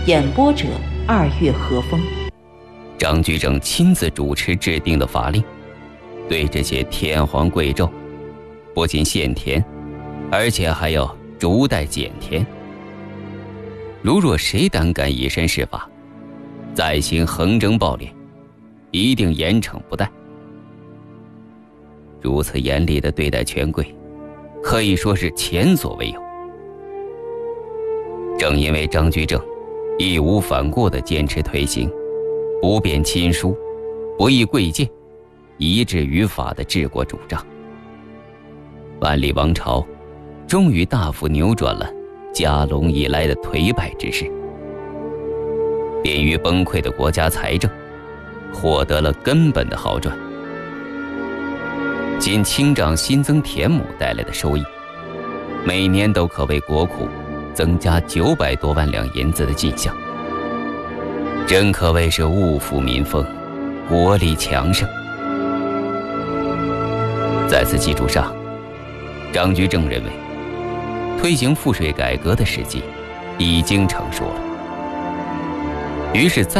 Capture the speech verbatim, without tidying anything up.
演播者二月河风。 张居正亲自主持制定的法令，对这些天皇贵胄，不仅限田，而且还要逐代减田。如若谁胆敢以身试法，再行横征暴敛，一定严惩不贷。如此严厉地对待权贵，可以说是前所未有。正因为张居正义无反顾地坚持推行不变亲疏、不议贵贱、一致于法的治国主张，万历王朝终于大幅扭转了嘉隆以来的颓败之势，濒于崩溃的国家财政获得了根本的好转。仅清账新增田亩带来的收益，每年都可为国库增加九百多万两银子的进项，真可谓是物富民丰，国力强盛。在此基础上，张居正认为推行赋税改革的时机已经成熟了，于是再